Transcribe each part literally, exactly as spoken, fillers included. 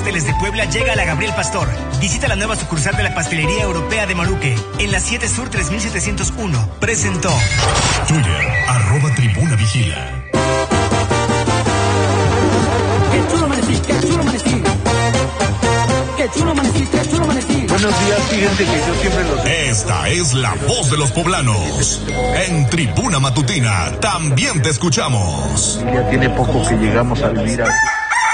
Pasteles de Puebla llega a la Gabriel Pastor. Visita la nueva sucursal de la Pastelería Europea de Maruque, en la siete Sur tres mil setecientos uno. Presentó. Twitter, arroba Tribuna Vigila. Qué chulo amanecí, qué chulo amanecí. Qué chulo amanecí, qué chulo amanecí. Buenos días, fíjense que yo siempre los... Esta es la voz de los poblanos. En Tribuna Matutina también te escuchamos. Ya tiene poco que llegamos a vivir aquí.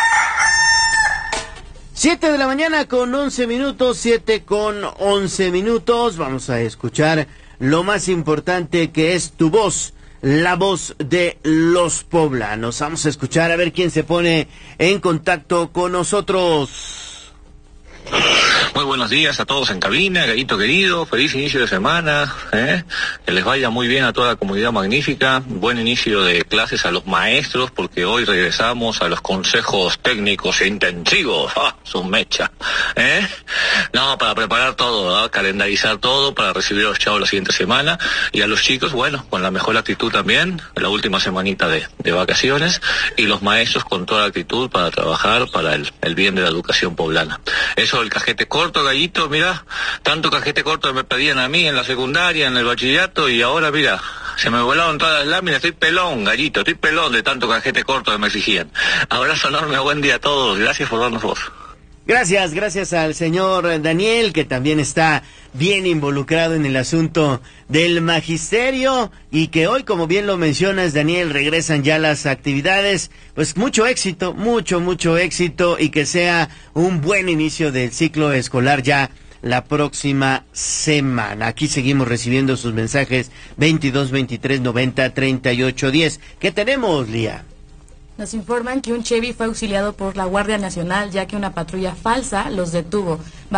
Siete de la mañana con once minutos, siete con once minutos. Vamos a escuchar lo más importante, que es tu voz, la voz de los poblanos. Vamos a escuchar a ver quién se pone en contacto con nosotros. Muy buenos días a todos en cabina, Gallito querido, feliz inicio de semana, ¿eh? Que les vaya muy bien a toda la comunidad magnífica, buen inicio de clases a los maestros, porque hoy regresamos a los consejos técnicos e intensivos, ¡ah, su mecha! ¿Eh? No, para preparar todo, ¿eh? Calendarizar todo para recibir a los chavos la siguiente semana, y a los chicos, bueno, con la mejor actitud también, la última semanita de, de vacaciones, y los maestros con toda la actitud para trabajar para el, el bien de la educación poblana. Eso del cajete corto, Gallito, mira, tanto cajete corto me pedían a mí en la secundaria, en el bachillerato, y ahora, mira, se me volaron todas las láminas, estoy pelón, Gallito, estoy pelón de tanto cajete corto que me exigían. Abrazo enorme, buen día a todos, gracias por darnos voz. Gracias, gracias al señor Daniel, que también está bien involucrado en el asunto del magisterio, y que hoy, como bien lo mencionas, Daniel, regresan ya las actividades. Pues mucho éxito, mucho, mucho éxito, y que sea un buen inicio del ciclo escolar ya la próxima semana. Aquí seguimos recibiendo sus mensajes veintidós, veintitrés, noventa, treinta y ocho, diez. ¿Qué tenemos, Lía? Nos informan que un Chevy fue auxiliado por la Guardia Nacional, ya que una patrulla falsa los detuvo.